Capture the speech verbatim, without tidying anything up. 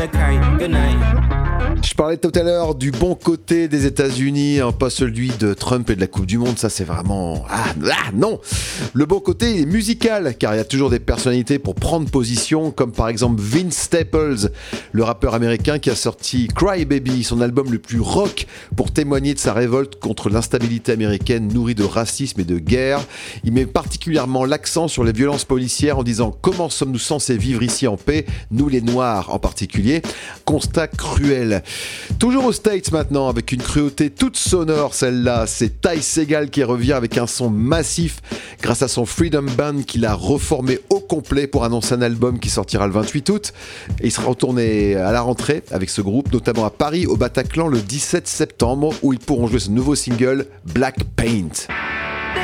kite. Good night. Je parlais tout à l'heure du bon côté des États-Unis, hein, pas celui de Trump et de la Coupe du Monde, ça c'est vraiment... Ah, ah non. Le bon côté il est musical, car il y a toujours des personnalités pour prendre position, comme par exemple Vince Staples, le rappeur américain qui a sorti Cry Baby, son album le plus rock, pour témoigner de sa révolte contre l'instabilité américaine nourrie de racisme et de guerre. Il met particulièrement l'accent sur les violences policières en disant « Comment sommes-nous censés vivre ici en paix, nous les Noirs en particulier ?» Constat cruel. Toujours aux States maintenant, avec une cruauté toute sonore celle-là, c'est Ty Segall qui revient avec un son massif grâce à son Freedom Band qu'il a reformé au complet pour annoncer un album qui sortira le vingt-huit août. Et il sera retourné à la rentrée avec ce groupe, notamment à Paris, au Bataclan le dix-sept septembre, où ils pourront jouer ce nouveau single Black Paint.